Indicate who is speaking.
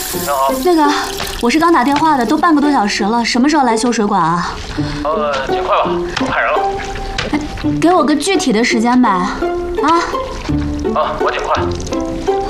Speaker 1: 您好，
Speaker 2: 那个，我是刚打电话的，都半个多小时了，什么时候来修水管啊？
Speaker 1: 尽快吧，我派人了。
Speaker 2: 给我个具体的时间呗，啊？
Speaker 1: 我尽快。